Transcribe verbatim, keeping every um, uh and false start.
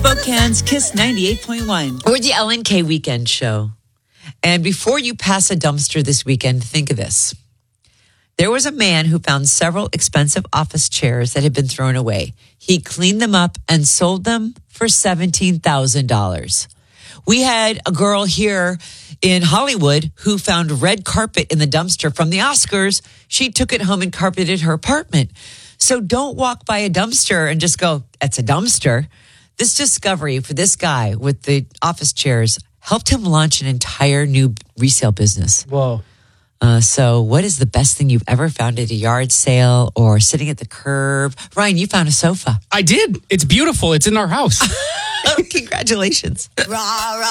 Spokane's Kiss ninety-eight point one. We're the L N K Weekend Show. And before you pass a dumpster this weekend, think of this. There was a man who found several expensive office chairs that had been thrown away. He cleaned them up and sold them for seventeen thousand dollars. We had a girl here in Hollywood who found red carpet in the dumpster from the Oscars. She took it home and carpeted her apartment. So don't walk by a dumpster and just go, that's a dumpster. This discovery for this guy with the office chairs helped him launch an entire new resale business. Whoa. Uh, so what is the best thing you've ever found at a yard sale or sitting at the curb? Ryan, you found a sofa. I did. It's beautiful. It's in our house. Congratulations. Rah, rah.